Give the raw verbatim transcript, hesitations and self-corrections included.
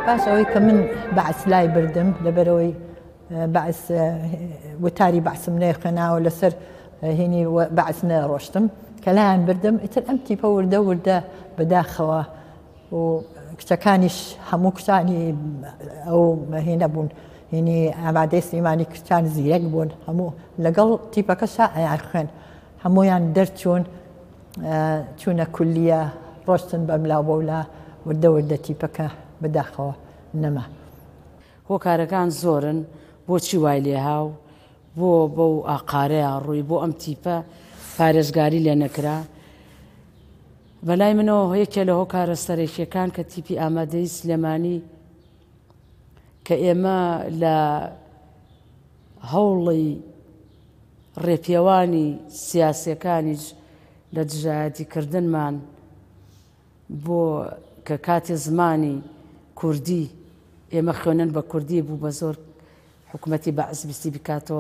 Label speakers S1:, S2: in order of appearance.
S1: باش ئەوەی کە من بەعس لای بردم لەبەرەوەی بەعس وتاری بەعسم نەیخوێناوە لەسەر هینی بەعس نەڕۆشتم کە لایەن بردم ئیتر ئەم تیپە وردە وردە بەداخەوە و کچەکانیش هەموو کچانی ئەو هێنە بوون هینی ئامادەی سلێمانی کچان زیرەک بوون هەموو لەگەڵ تیپەکەشا ئەیان خوێن هەمویان دەرچوون چوونە کولیە ڕۆشتن بەملاو بەولا وردە وردە تیپەکە بەداخەوە نەما.
S2: هۆکارەکان زۆرن بۆچی وای لێ هاو بۆ بەو ئاقارەیان ڕووی بۆ ئەم تیپە پارێزگاری لێ نەکرا. بەلای منەوە یەکێ لە هۆکارە سەرەکیەکان کە تیپی ئامادەی سلێمانی کە ئێمە لە هەوڵی ڕێپێوانی سیاسیەکانیش لە دژایەتیکردنمان بۆ کە کاتێ زمانی کوردی ئێمە خوێنن بە کوردی بوو بە زۆر حکوومەتی بەعس بیستی بکاتەوە